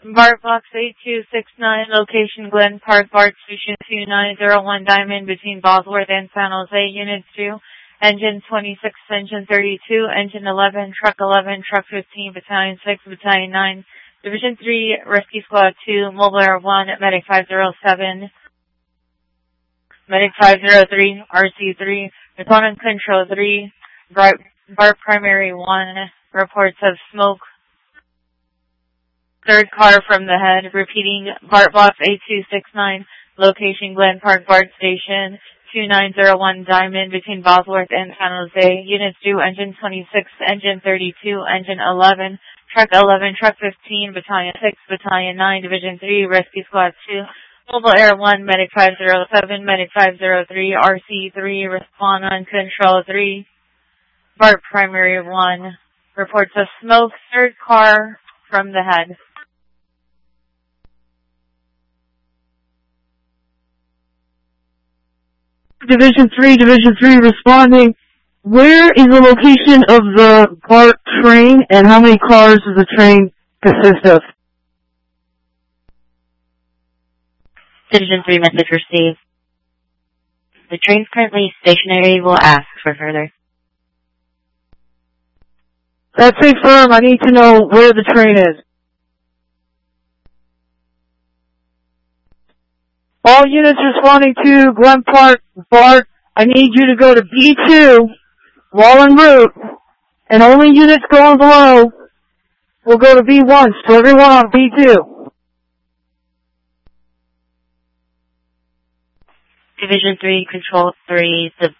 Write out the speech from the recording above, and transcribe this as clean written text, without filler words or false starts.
BART Box 8269, location Glen Park, BART Station 2901 Diamond between Bosworth and San Jose, Unit 2, Engine 26, Engine 32, Engine 11, Truck 15, Battalion 6, Battalion 9, Division 3, Rescue Squad 2, Mobile Air 1, Medic 507, Medic 503, RC3, Respondent Control 3, BART Primary 1, reports of smoke. Third car from the head, repeating BART Box 8269, location Glen Park, BART Station 2901 Diamond between Bosworth and San Jose, Unit 2, Engine 26, Engine 32, Engine 11, Truck 11, Truck 15, Battalion 6, Battalion 9, Division 3, Rescue Squad 2, Mobile Air 1, Medic 507, Medic 503, RC3, respond on Control 3, BART Primary 1, reports of smoke, third car from the head. Division 3 responding. Where is the location of the BART train and how many cars does the train consist of? Division 3 message received. The train is currently stationary. Will ask for further. That's a firm. I need to know where the train is. All units responding to Glen Park, BART, I need you to go to B2 while en route, and only units going below will go to B1, so everyone on B2. Division 3, Control 3, the